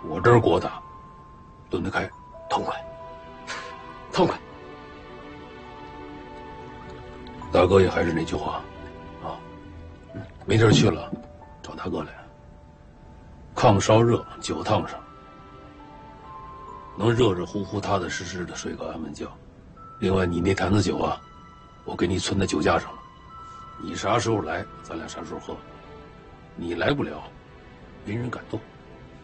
我这儿国打，论得开， 痛快，痛快。 大哥也还是那句话，啊，没地儿去了，找大哥来。炕烧热，酒烫上，能热热乎乎、踏踏实实的睡个安稳觉。另外，你那坛子酒啊，我给你存在酒架上了，你啥时候来，咱俩啥时候喝。你来不了，没人敢动。